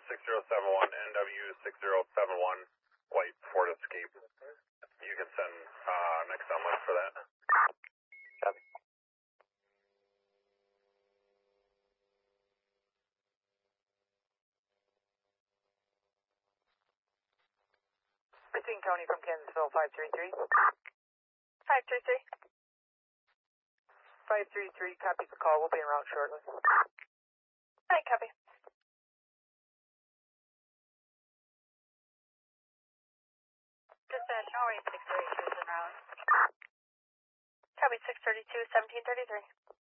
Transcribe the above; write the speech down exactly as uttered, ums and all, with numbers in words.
six zero seven one, N W six zero seven one, white Ford Escape. You can send uh, next someone for that. Copy. Between Tony from Kansasville, five three three. five three three. five three three, copies the call. We'll be en route shortly. Alright, copy. Dispatch, Norway six thirty-two is en route. Copy six thirty-two, seventeen thirty-three.